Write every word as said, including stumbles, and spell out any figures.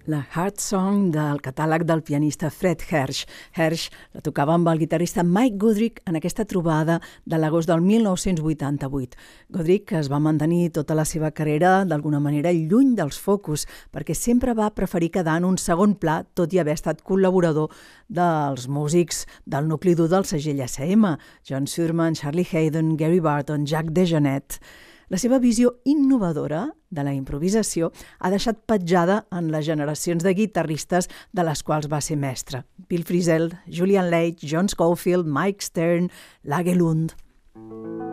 La Heart Song del catàleg del pianista Fred Hersch. Hersch la tocava amb el guitarrista Mike Goodrick en aquesta trobada de l'agost del mil nou-cents vuitanta-vuit. Goodrick es va mantenir tota la seva carrera d'alguna manera lluny dels focus, perquè sempre va preferir quedar en un segon pla, tot i haver estat col·laborador dels músics del nucli dur del segell A C M, John Surman, Charlie Haydn, Gary Barton, Jack DeJohnette. La seva visió innovadora de la improvisació ha deixat petjada en les generacions de guitarristes de les quals va ser mestre. Bill Frisell, Julian Lage, John Scofield, Mike Stern, Lage Lund.